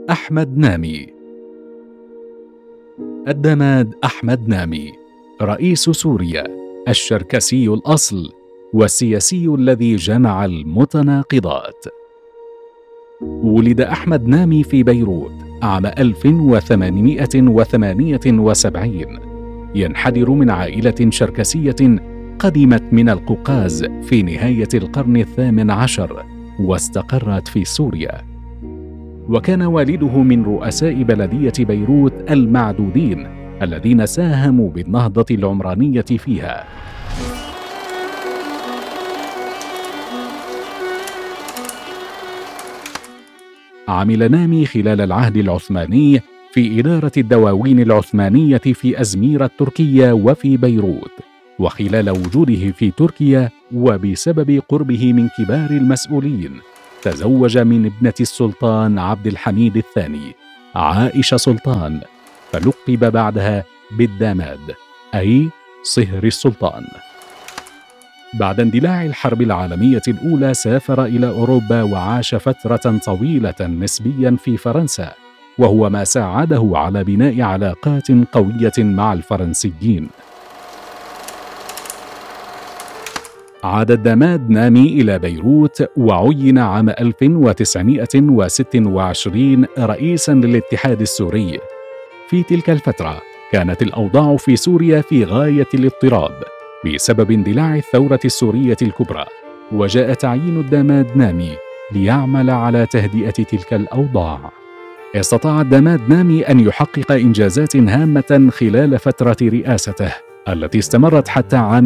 أحمد نامي. الدماد أحمد نامي رئيس سوريا، الشركسي الأصل والسياسي الذي جمع المتناقضات. ولد أحمد نامي في بيروت عام 1878، ينحدر من عائلة شركسية قدمت من القوقاز في نهاية القرن ال18 واستقرت في سوريا. وكان والده من رؤساء بلدية بيروت المعدودين الذين ساهموا بالنهضة العمرانية فيها. عمل نامي خلال العهد العثماني في إدارة الدواوين العثمانية في أزمير التركية وفي بيروت، وخلال وجوده في تركيا وبسبب قربه من كبار المسؤولين تزوج من ابنة السلطان عبد الحميد الثاني عائشة سلطان، فلقب بعدها بالداماد أي صهر السلطان. بعد اندلاع الحرب العالمية الأولى سافر إلى أوروبا وعاش فترة طويلة نسبيا في فرنسا، وهو ما ساعده على بناء علاقات قوية مع الفرنسيين. عاد الدماد نامي إلى بيروت وعين عام 1926 رئيساً للاتحاد السوري. في تلك الفترة كانت الأوضاع في سوريا في غاية الاضطراب بسبب اندلاع الثورة السورية الكبرى، وجاء تعيين الدماد نامي ليعمل على تهدئة تلك الأوضاع. استطاع الدماد نامي أن يحقق إنجازات هامة خلال فترة رئاسته التي استمرت حتى عام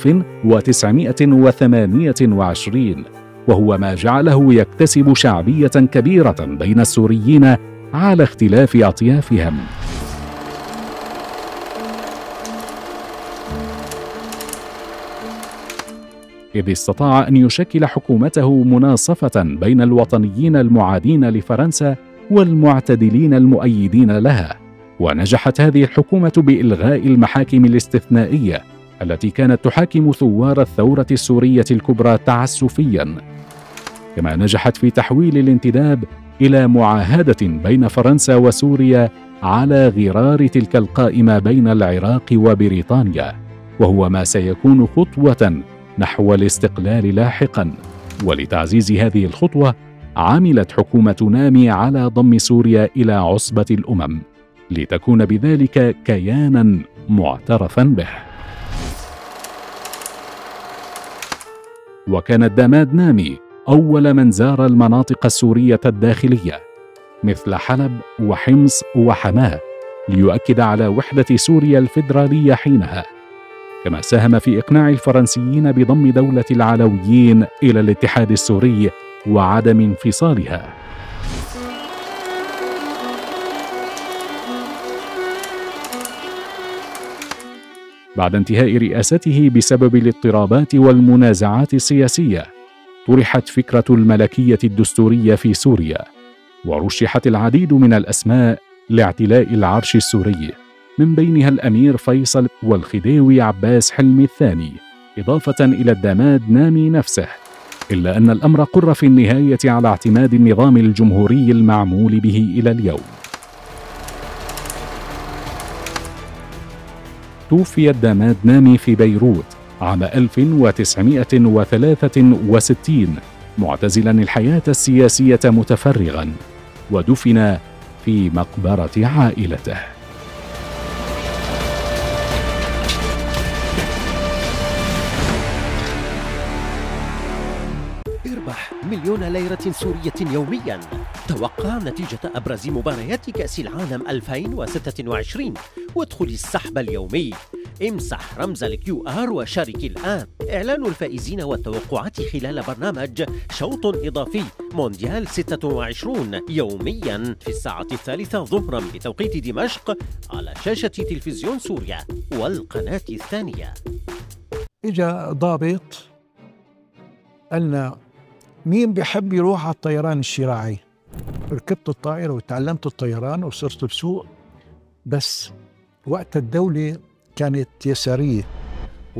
1928، وهو ما جعله يكتسب شعبية كبيرة بين السوريين على اختلاف أطيافهم. إذ استطاع أن يشكل حكومته مناصفة بين الوطنيين المعادين لفرنسا والمعتدلين المؤيدين لها، ونجحت هذه الحكومة بإلغاء المحاكم الاستثنائية التي كانت تحاكم ثوار الثورة السورية الكبرى تعسفياً، كما نجحت في تحويل الانتداب إلى معاهدة بين فرنسا وسوريا على غرار تلك القائمة بين العراق وبريطانيا، وهو ما سيكون خطوة نحو الاستقلال لاحقاً. ولتعزيز هذه الخطوة عملت حكومة نامي على ضم سوريا إلى عصبة الأمم لتكون بذلك كياناً معترفاً به. وكان الدماد نامي أول من زار المناطق السورية الداخلية مثل حلب وحمص وحماة ليؤكد على وحدة سوريا الفيدرالية حينها، كما ساهم في إقناع الفرنسيين بضم دولة العلويين إلى الاتحاد السوري وعدم انفصالها. بعد انتهاء رئاسته بسبب الاضطرابات والمنازعات السياسية، طرحت فكرة الملكية الدستورية في سوريا، ورشحت العديد من الأسماء لاعتلاء العرش السوري، من بينها الأمير فيصل والخديوي عباس حلمي الثاني، إضافة إلى الدماد نامي نفسه، إلا أن الأمر قر في النهاية على اعتماد النظام الجمهوري المعمول به إلى اليوم. توفي الدماد نامي في بيروت عام 1963 معتزلا الحياة السياسية متفرغا، ودفن في مقبرة عائلته. اربح 1,000,000 ليرة سورية يوميا. توقع نتيجة أبرز مباريات كأس العالم 2026 وادخل السحب اليومي. امسح رمز الQR وشارك الآن. إعلان الفائزين والتوقعات خلال برنامج شوط إضافي مونديال 26 يوميا في الساعة 3 ظهرا بتوقيت دمشق على شاشة تلفزيون سوريا والقناة الثانية. إجا ضابط قالنا مين بيحب يروح على الطيران الشراعي؟ ركبت الطائرة وتعلمت الطيران وصرت بسوق، بس وقت الدولة كانت يسارية،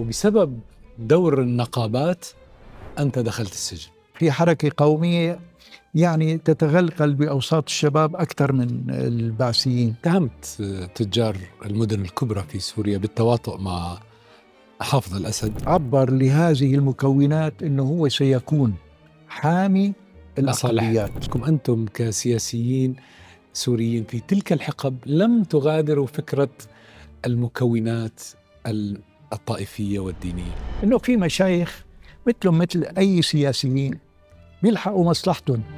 وبسبب دور النقابات أنت دخلت السجن. في حركة قومية يعني تتغلغل بأوساط الشباب أكثر من البعثيين. اتهمت تجار المدن الكبرى في سوريا بالتواطؤ مع حافظ الأسد. عبر لهذه المكونات أنه هو سيكون حامي الأقليات. مصالحكم أنتم كسياسيين سوريين في تلك الحقب لم تغادروا فكرة المكونات الطائفية والدينية. أنه في مشايخ مثلهم مثل أي سياسيين بيلحقوا مصلحتهم.